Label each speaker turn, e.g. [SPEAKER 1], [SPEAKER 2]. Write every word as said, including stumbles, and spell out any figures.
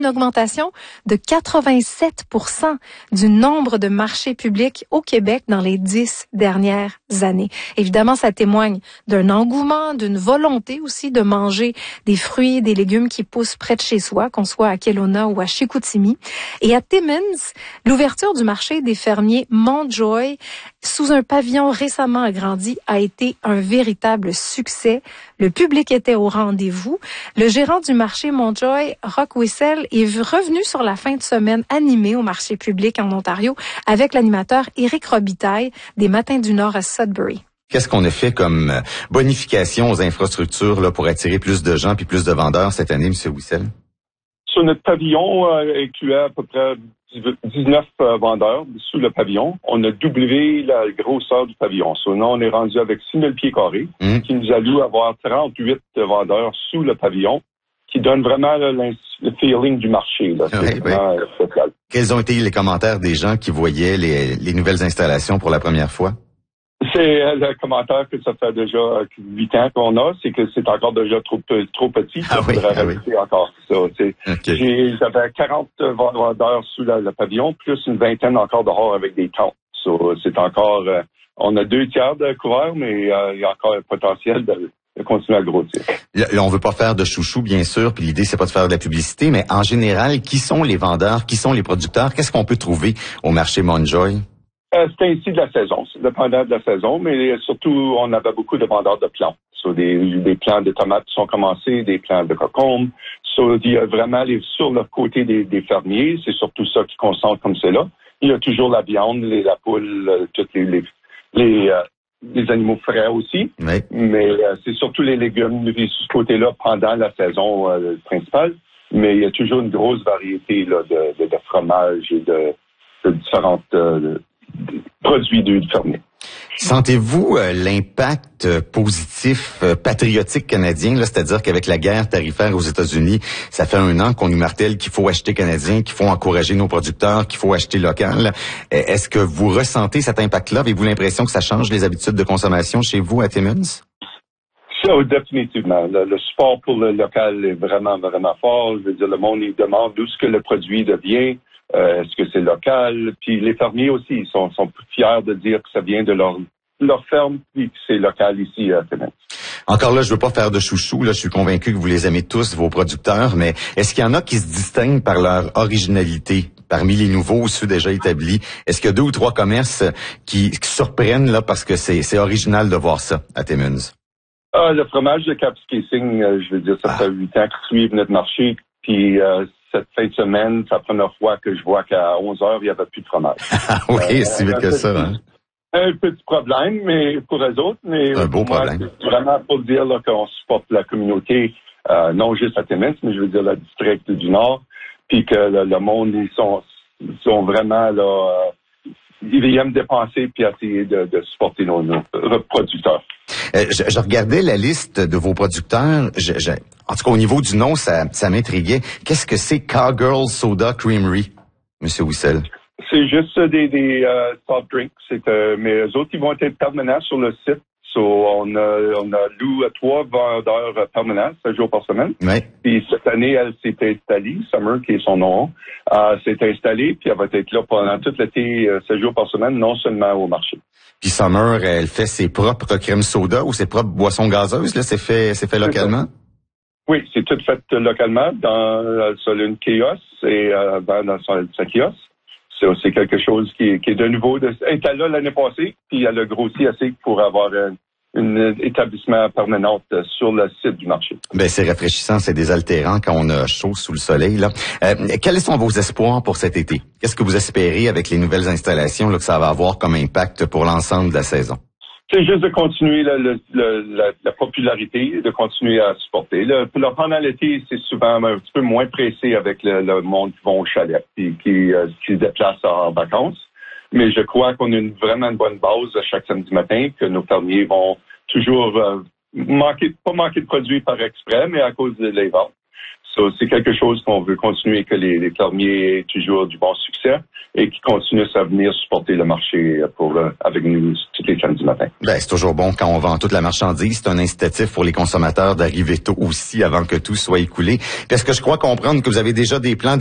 [SPEAKER 1] une augmentation de quatre-vingt-sept pour cent du nombre de marchés publics au Québec dans les dix dernières années. Évidemment, ça témoigne d'un engouement, d'une volonté aussi de manger des fruits et des légumes qui poussent près de chez soi, qu'on soit à Kelowna ou à Chicoutimi. Et à Timmins, l'ouverture du marché des fermiers Montjoy sous un pavillon récemment agrandi a été un véritable succès. Le public était au rendez-vous. Le gérant du marché Montjoy, Rock Wissel, est revenu sur la fin de semaine animé au marché public en Ontario avec l'animateur Éric Robitaille des Matins du Nord à Sudbury.
[SPEAKER 2] Qu'est-ce qu'on a fait comme bonification aux infrastructures là, pour attirer plus de gens puis plus de vendeurs cette année, M. Wissel?
[SPEAKER 3] Sur notre pavillon, euh, incluait à peu près dix-neuf euh, vendeurs sous le pavillon. On a doublé la grosseur du pavillon. Sinon, on est rendu avec six mille pieds carrés, mmh. qui nous alloue avoir trente-huit vendeurs sous le pavillon, qui donne vraiment là, le feeling du marché. Là. C'est
[SPEAKER 2] oui,
[SPEAKER 3] vraiment
[SPEAKER 2] oui.
[SPEAKER 3] spécial.
[SPEAKER 2] Quels ont été les commentaires des gens qui voyaient les, les nouvelles installations pour la première fois?
[SPEAKER 3] C'est euh, le commentaire que ça fait déjà huit ans qu'on a, c'est que c'est encore déjà trop trop petit.
[SPEAKER 2] Ah oui, ah oui.
[SPEAKER 3] Encore ça. C'est, okay. j'ai, j'avais quarante vendeurs sous la, le pavillon, plus une vingtaine encore dehors avec des tentes. So, c'est encore, euh, on a deux tiers de couverts, mais euh, il y a encore un potentiel de, de continuer à grossir.
[SPEAKER 2] Là, là, on veut pas faire de chouchou, bien sûr, puis l'idée c'est pas de faire de la publicité, mais en général, qui sont les vendeurs, qui sont les producteurs, qu'est-ce qu'on peut trouver au marché Montjoy?
[SPEAKER 3] Euh, c'est ainsi de la saison, c'est dépendant de la saison, mais surtout, on avait beaucoup de vendeurs de plants. So, des, des plants de tomates qui sont commencés, des plants de cocombes. So, il y a vraiment les, sur le côté des, des fermiers, c'est surtout ça qui concentre comme c'est là. Il y a toujours la viande, les, la poule, euh, tous les, les, les, euh, les animaux frais aussi.
[SPEAKER 2] Oui.
[SPEAKER 3] Mais euh, c'est surtout les légumes sur ce côté-là pendant la saison euh, principale. Mais il y a toujours une grosse variété là, de, de, de fromages et de, de différentes... Euh, produits de fermiers.
[SPEAKER 2] Sentez-vous euh, l'impact euh, positif euh, patriotique canadien, là, c'est-à-dire qu'avec la guerre tarifaire aux États-Unis, ça fait un an qu'on nous martèle qu'il faut acheter canadien, qu'il faut encourager nos producteurs, qu'il faut acheter local. Est-ce que vous ressentez cet impact-là? Avez-vous l'impression que ça change les habitudes de consommation chez vous à Timmins?
[SPEAKER 3] Ça, définitivement. Le, le support pour le local est vraiment, vraiment fort. Je veux dire, le monde, il demande d'où est-ce que le produit devient. Euh, est-ce que c'est local? Puis les fermiers aussi, ils sont, sont fiers de dire que ça vient de leur, leur ferme puis que c'est local ici à Timmins.
[SPEAKER 2] Encore là, je veux pas faire de chouchou, là, je suis convaincu que vous les aimez tous, vos producteurs, mais est-ce qu'il y en a qui se distinguent par leur originalité parmi les nouveaux ou ceux déjà établis? Est-ce qu'il y a deux ou trois commerces qui, qui surprennent là parce que c'est, c'est original de voir ça à Timmins?
[SPEAKER 3] Ah, le fromage de Kapuskasing, euh, je veux dire, ça ah. fait huit ans qu'ils suivent notre marché, puis euh, cette fin de semaine, c'est la première fois que je vois qu'à onze heures, il n'y avait plus de fromage.
[SPEAKER 2] Ah oui, euh, c'est vite que ça. Hein?
[SPEAKER 3] Un petit problème, mais pour eux autres, mais
[SPEAKER 2] un beau
[SPEAKER 3] moi,
[SPEAKER 2] problème.
[SPEAKER 3] C'est vraiment pour dire là, qu'on supporte la communauté, euh, non juste à Timmins, mais je veux dire le district du Nord, puis que le, le monde, ils sont, ils sont vraiment là, euh, ils aiment dépenser puis essayer de, de supporter nos, nos producteurs.
[SPEAKER 2] Euh, je, je regardais la liste de vos producteurs. Je, je, en tout cas, au niveau du nom, ça, ça m'intriguait. Qu'est-ce que c'est Cowgirl Soda Creamery, M. Wissel?
[SPEAKER 3] C'est juste des, des uh, soft drinks. C'est, euh, mais eux autres, ils vont être permanents sur le site. So, on a, on a loué trois vendeurs permanents, sept jours par semaine.
[SPEAKER 2] Oui.
[SPEAKER 3] Puis cette année, elle s'est installée, Summer, qui est son nom, euh, s'est installée, puis elle va être là pendant tout l'été, euh, sept jours par semaine, non seulement au marché.
[SPEAKER 2] Puis Summer, elle fait ses propres crèmes soda ou ses propres boissons gazeuses, là, c'est fait, c'est fait localement?
[SPEAKER 3] Oui, c'est tout fait localement dans euh, sur une kiosque et euh, dans, dans son, sa kiosque. C'est, c'est quelque chose qui, qui est de nouveau. De, elle était là l'année passée, puis elle a grossi assez pour avoir un, un établissement permanent sur le site du marché.
[SPEAKER 2] Ben c'est rafraîchissant, c'est désaltérant quand on a chaud sous le soleil. Là, euh, quels sont vos espoirs pour cet été? Qu'est-ce que vous espérez avec les nouvelles installations là, que ça va avoir comme impact pour l'ensemble de la saison?
[SPEAKER 3] C'est juste de continuer la, la, la, la popularité, de continuer à supporter. Le, le, pendant l'été, c'est souvent un petit peu moins pressé avec le, le monde qui va au chalet et qui, euh, qui se déplace en vacances. Mais je crois qu'on a une, vraiment une bonne base chaque samedi matin, que nos fermiers vont toujours euh, manquer, pas manquer de produits par exprès, mais à cause de les ventes. So, c'est quelque chose qu'on veut continuer, que les, les fermiers aient toujours du bon succès et qui continuent à venir supporter le marché pour euh, avec nous toutes les fins du matin.
[SPEAKER 2] Ben, c'est toujours bon quand on vend toute la marchandise. C'est un incitatif pour les consommateurs d'arriver tôt aussi avant que tout soit écoulé. Parce que je crois comprendre que vous avez déjà des plans